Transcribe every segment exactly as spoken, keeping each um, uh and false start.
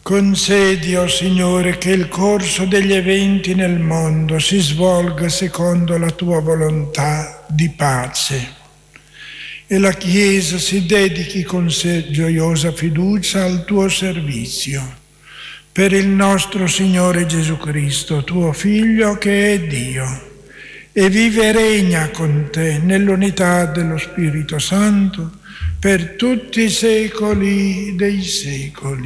Concedi, o Signore, che il corso degli eventi nel mondo si svolga secondo la tua volontà di pace e la Chiesa si dedichi con gioiosa fiducia al tuo servizio. Per il nostro Signore Gesù Cristo, tuo Figlio, che è Dio, e vive e regna con te nell'unità dello Spirito Santo per tutti i secoli dei secoli.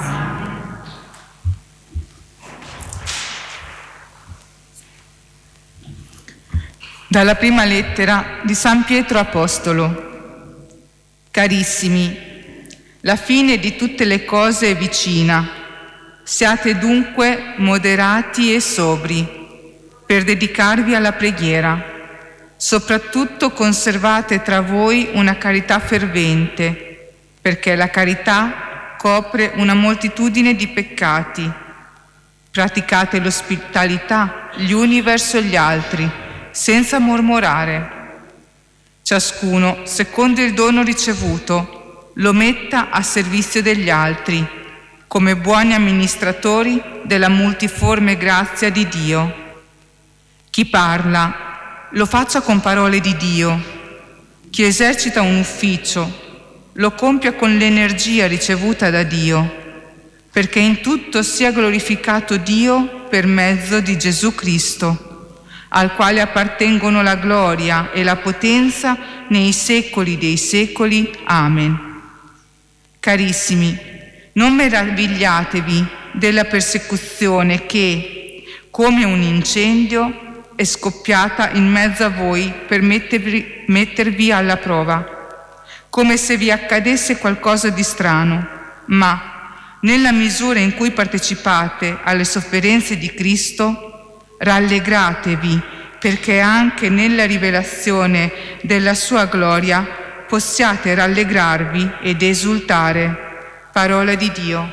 Dalla prima lettera di San Pietro Apostolo. Carissimi, la fine di tutte le cose è vicina. Siate dunque moderati e sobri per dedicarvi alla preghiera. Soprattutto conservate tra voi una carità fervente, perché la carità copre una moltitudine di peccati. Praticate l'ospitalità gli uni verso gli altri, senza mormorare. Ciascuno, secondo il dono ricevuto, lo metta a servizio degli altri, come buoni amministratori della multiforme grazia di Dio. Chi parla, lo faccia con parole di Dio. Chi esercita un ufficio, lo compia con l'energia ricevuta da Dio, perché in tutto sia glorificato Dio per mezzo di Gesù Cristo, al quale appartengono la gloria e la potenza nei secoli dei secoli. Amen. Carissimi, non meravigliatevi della persecuzione che, come un incendio, è scoppiata in mezzo a voi per mettervi, mettervi alla prova, come se vi accadesse qualcosa di strano, ma nella misura in cui partecipate alle sofferenze di Cristo, rallegratevi, perché anche nella rivelazione della sua gloria possiate rallegrarvi ed esultare. Parola di Dio.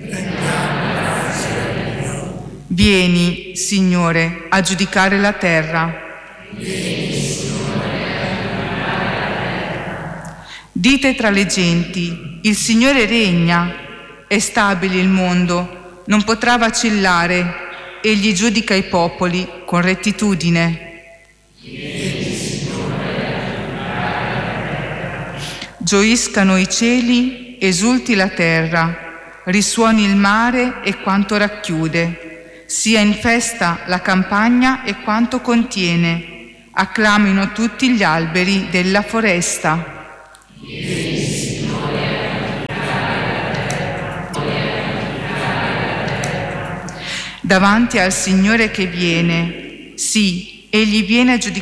Vieni, Signore, a giudicare la terra. Vieni, Signore, a giudicare la terra. Dite tra le genti, il Signore regna, è stabile il mondo, non potrà vacillare. Egli giudica i popoli con rettitudine. Vieni, Signore, a giudicare la terra. Gioiscano i cieli, esulti la terra, risuoni il mare e quanto racchiude, sia in festa la campagna e quanto contiene, acclamino tutti gli alberi della foresta. Vieni, Signore, a giudicare la terra. Davanti al Signore che viene, sì, egli viene a giudicare